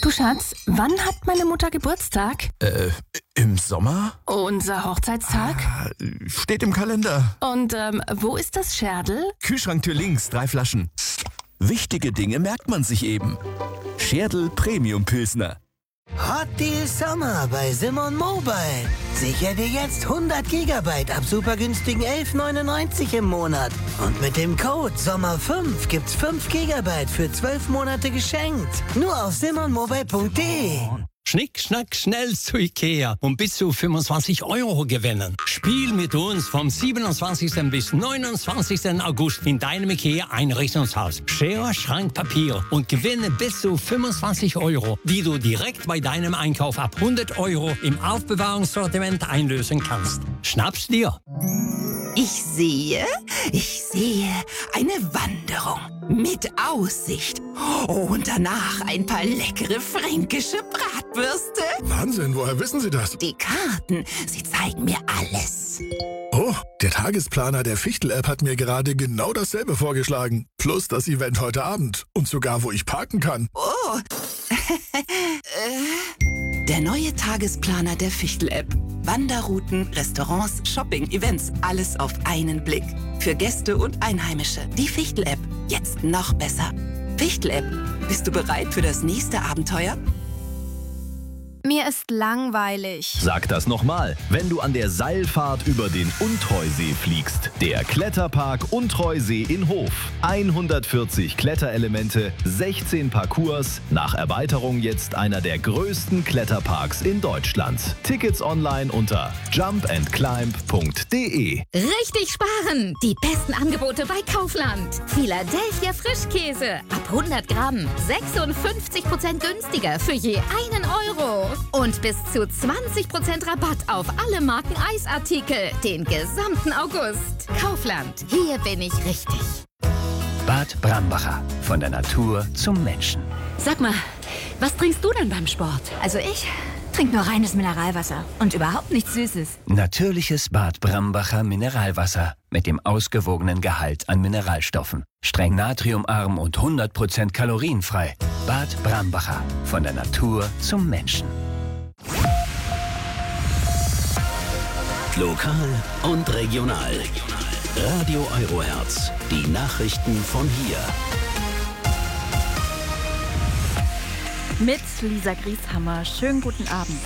Du Schatz, wann hat meine Mutter Geburtstag? Im Sommer? Unser Hochzeitstag? Steht im Kalender. Und wo ist das Scherdl? Kühlschranktür links, 3 Flaschen. Wichtige Dinge merkt man sich eben. Scherdl Premium Pilsner. Hot Deal Sommer bei Simon Mobile. Sicher dir jetzt 100 GB ab super günstigen 11,99 im Monat. Und mit dem Code SOMMER5 gibt's 5 GB für 12 Monate geschenkt. Nur auf simonmobile.de. Schnick, schnack, schnell zu Ikea und bis zu 25 € gewinnen. Spiel mit uns vom 27. bis 29. August in deinem Ikea-Einrichtungshaus. Schere, Schrank, Papier und gewinne bis zu 25 €, die du direkt bei deinem Einkauf ab 100 € im Aufbewahrungssortiment einlösen kannst. Schnapp's dir! Ich sehe eine Wanderung mit Aussicht. Oh, und danach ein paar leckere fränkische Bratwürste. Wahnsinn, woher wissen Sie das? Die Karten, sie zeigen mir alles. Oh, der Tagesplaner der Fichtel-App hat mir gerade genau dasselbe vorgeschlagen. Plus das Event heute Abend. Und sogar, wo ich parken kann. Oh, der neue Tagesplaner der Fichtel-App. Wanderrouten, Restaurants, Shopping, Events, alles auf einen Blick. Für Gäste und Einheimische. Die Fichtel-App. Jetzt noch besser. Fichtel-App. Bist du bereit für das nächste Abenteuer? Mir ist langweilig. Sag das nochmal, wenn du an der Seilfahrt über den Untreusee fliegst. Der Kletterpark Untreusee in Hof. 140 Kletterelemente, 16 Parcours. Nach Erweiterung jetzt einer der größten Kletterparks in Deutschland. Tickets online unter jumpandclimb.de. Richtig sparen! Die besten Angebote bei Kaufland. Philadelphia Frischkäse. Ab 100 Gramm 56% günstiger für je 1 €. Und bis zu 20% Rabatt auf alle Marken Eisartikel. Den gesamten August. Kaufland. Hier bin ich richtig. Bad Brambacher. Von der Natur zum Menschen. Sag mal, was trinkst du denn beim Sport? Also ich trinke nur reines Mineralwasser und überhaupt nichts Süßes. Natürliches Bad Brambacher Mineralwasser mit dem ausgewogenen Gehalt an Mineralstoffen. Streng natriumarm und 100% kalorienfrei. Bad Brambacher. Von der Natur zum Menschen. Lokal und regional. Radio Eurohertz. Die Nachrichten von hier. Mit Lisa Grieshammer. Schönen guten Abend.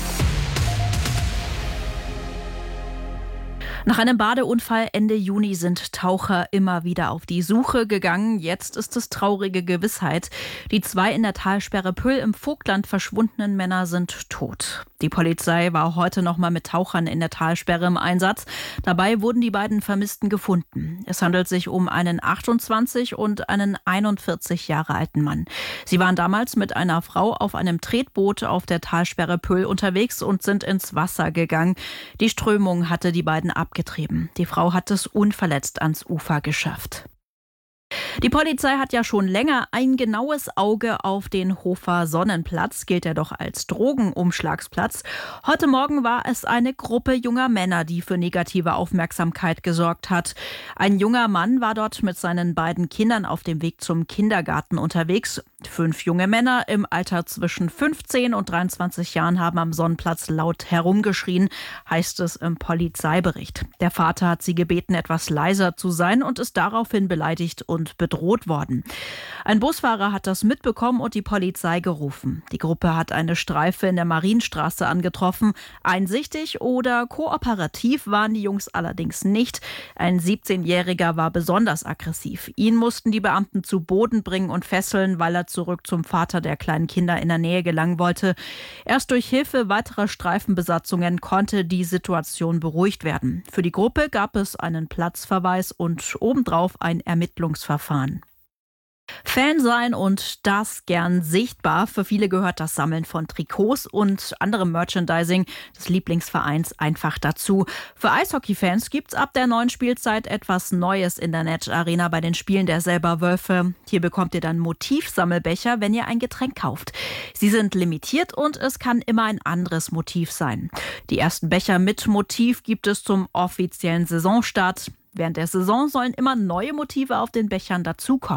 Nach einem Badeunfall Ende Juni sind Taucher immer wieder auf die Suche gegangen. Jetzt ist es traurige Gewissheit. Die 2 in der Talsperre Püll im Vogtland verschwundenen Männer sind tot. Die Polizei war heute noch mal mit Tauchern in der Talsperre im Einsatz. Dabei wurden die beiden Vermissten gefunden. Es handelt sich um einen 28 und einen 41 Jahre alten Mann. Sie waren damals mit einer Frau auf einem Tretboot auf der Talsperre Püll unterwegs und sind ins Wasser gegangen. Die Strömung hatte die beiden abgetrieben. Die Frau hat es unverletzt ans Ufer geschafft. Die Polizei hat ja schon länger ein genaues Auge auf den Hofer Sonnenplatz, gilt er doch als Drogenumschlagsplatz. Heute Morgen war es eine Gruppe junger Männer, die für negative Aufmerksamkeit gesorgt hat. Ein junger Mann war dort mit seinen beiden Kindern auf dem Weg zum Kindergarten unterwegs. 5 junge Männer im Alter zwischen 15 und 23 Jahren haben am Sonnenplatz laut herumgeschrien, heißt es im Polizeibericht. Der Vater hat sie gebeten, etwas leiser zu sein und ist daraufhin beleidigt und bedroht worden. Ein Busfahrer hat das mitbekommen und die Polizei gerufen. Die Gruppe hat eine Streife in der Marienstraße angetroffen. Einsichtig oder kooperativ waren die Jungs allerdings nicht. Ein 17-Jähriger war besonders aggressiv. Ihn mussten die Beamten zu Boden bringen und fesseln, weil er zurück zum Vater der kleinen Kinder in der Nähe gelangen wollte. Erst durch Hilfe weiterer Streifenbesatzungen konnte die Situation beruhigt werden. Für die Gruppe gab es einen Platzverweis und obendrauf ein Ermittlungsverfahren. Fan sein und das gern sichtbar. Für viele gehört das Sammeln von Trikots und anderem Merchandising des Lieblingsvereins einfach dazu. Für Eishockey-Fans gibt's ab der neuen Spielzeit etwas Neues in der Netsch Arena bei den Spielen der Selberwölfe. Hier bekommt ihr dann Motivsammelbecher, wenn ihr ein Getränk kauft. Sie sind limitiert und es kann immer ein anderes Motiv sein. Die ersten Becher mit Motiv gibt es zum offiziellen Saisonstart. Während der Saison sollen immer neue Motive auf den Bechern dazukommen.